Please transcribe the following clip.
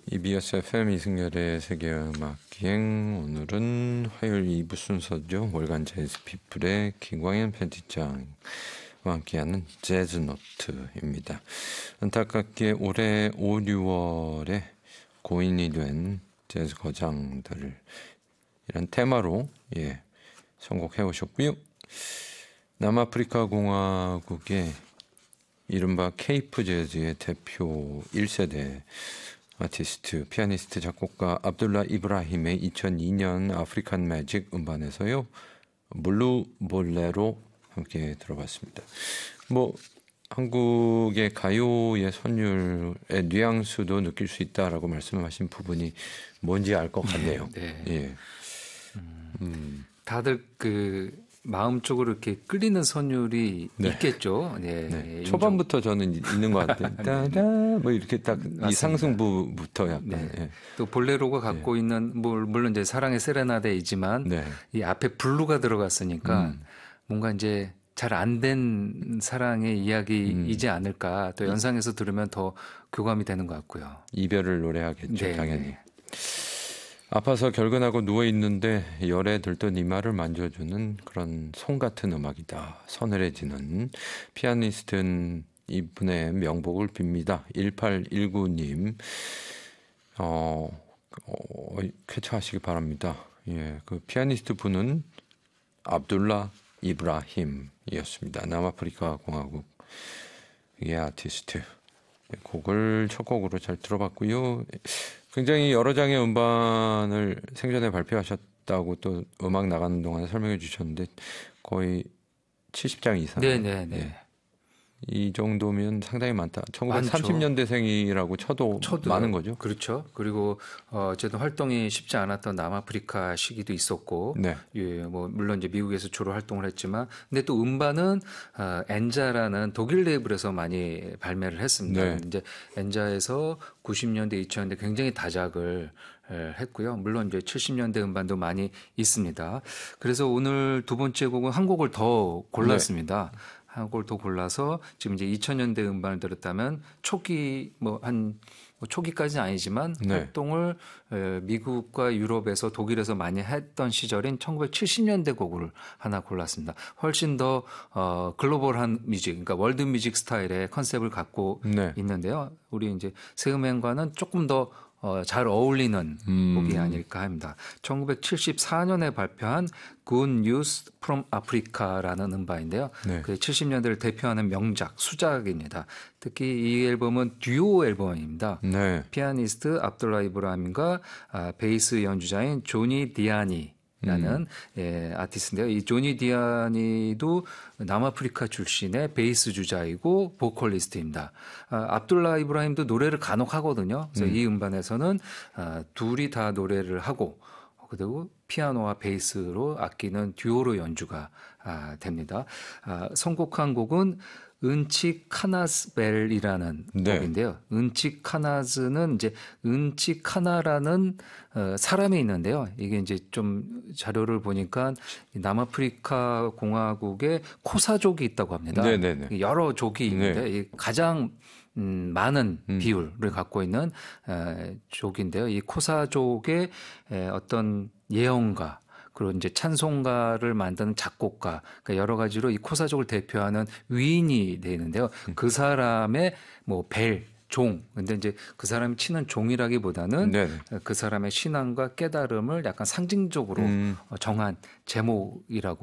EBS FM 이승열의 세계음악기행, 오늘은 화요일 2부 순서죠. 월간 재즈 피플의 김광현 편집장과 함께하는 재즈노트입니다. 안타깝게 올해 5, 6월에 고인이 된 재즈 거장들 이런 테마로 선곡해 오셨고요. 남아프리카 공화국의 이른바 케이프 재즈의 대표 1세대 아티스트, 피아니스트, 작곡가 압둘라 이브라힘의 2002년 아프리칸 매직 음반에서요. 블루 볼레로 함께 들어봤습니다. 한국의 가요의 선율의 뉘앙스도 느낄 수 있다라고 말씀하신 부분이 뭔지 알 것 같네요. 네. 예. 다들 마음 쪽으로 이렇게 끌리는 선율이 있겠죠. 네. 초반부터 저는 있는 것 같아요. 따다 이렇게 딱 이 상승부부터 약간. 네. 또 볼레로가 갖고 있는 물론 이제 사랑의 세레나데이지만 이 앞에 블루가 들어갔으니까 뭔가 이제 잘 안 된 사랑의 이야기이지 않을까. 또 연상해서 들으면 더 교감이 되는 것 같고요. 이별을 노래하겠죠, 당연히. 아파서 결근하고 누워있는데 열에 들던 이마를 만져주는 그런 송 같은 음악이다. 서늘해지는 피아니스트는 이분의 명복을 빕니다. 1819님 쾌차하시기 바랍니다. 그 피아니스트 분은 압둘라 이브라힘이었습니다. 남아프리카 공화국의 아티스트. 곡을 첫 곡으로 잘 들어봤고요. 굉장히 여러 장의 음반을 생전에 발표하셨다고 또 음악 나가는 동안에 설명해 주셨는데 거의 70장 이상. 네네네. 이 정도면 상당히 많다. 1930년대생이라고 쳐도 많은 거죠. 그렇죠. 그리고 어쨌든 활동이 쉽지 않았던 남아프리카 시기도 있었고, 물론 이제 미국에서 주로 활동을 했지만, 근데 또 음반은 엔자라는 독일 레이블에서 많이 발매를 했습니다. 이제 엔자에서 90년대, 2000년대 굉장히 다작을 했고요. 물론 이제 70년대 음반도 많이 있습니다. 그래서 오늘 두 번째 곡은 한 곡을 더 골랐습니다. 한 곡을 더 골라서 지금 이제 2000년대 음반을 들었다면 초기 초기까지는 아니지만 활동을 미국과 유럽에서 독일에서 많이 했던 시절인 1970년대 곡을 하나 골랐습니다. 훨씬 더 글로벌한 뮤직, 그러니까 월드 뮤직 스타일의 컨셉을 갖고 있는데요. 우리 이제 새 음악과는 조금 더 잘 어울리는 곡이 아닐까 합니다. 1974년에 발표한 Good News from Africa라는 음반인데요. 그 70년대를 대표하는 명작, 수작입니다. 특히 이 앨범은 듀오 앨범입니다. 피아니스트 압둘라 이브라힘과 베이스 연주자인 조니 디아니 라는 아티스트인데요. 이 조니 디아니도 남아프리카 출신의 베이스 주자이고 보컬리스트입니다. 압둘라 이브라힘도 노래를 간혹 하거든요. 그래서 이 음반에서는 둘이 다 노래를 하고 그리고 피아노와 베이스로 악기는 듀오로 연주가 됩니다. 선곡한 곡은 은치카나스벨이라는 곡인데요. 은치카나즈는 이제 은치카나라는 사람이 있는데요. 이게 이제 좀 자료를 보니까 남아프리카 공화국에 코사족이 있다고 합니다. 여러 족이 있는데 가장 많은 비율을 갖고 있는 족인데요. 이 코사족의 어떤 예언가 그리고 이제 찬송가를 만드는 작곡가, 그러니까 여러 가지로 이 코사족을 대표하는 위인이 되는데요. 그 사람의 종. 근데 이제 그 사람이 치는 종이라기보다는 그 사람의 신앙과 깨달음을 약간 상징적으로 정한 제목이라고